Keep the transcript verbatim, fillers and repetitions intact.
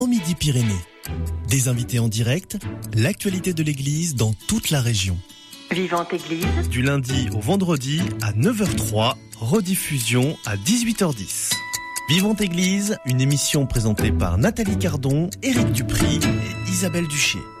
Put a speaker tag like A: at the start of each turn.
A: au Midi-Pyrénées. Des invités en direct, l'actualité de l'Église dans toute la région.
B: Vivante Église.
A: Du lundi au vendredi à neuf heures trois, rediffusion à dix-huit heures dix. Vivante Église, une émission présentée par Nathalie Cardon, Éric Dupry et Isabelle Duché.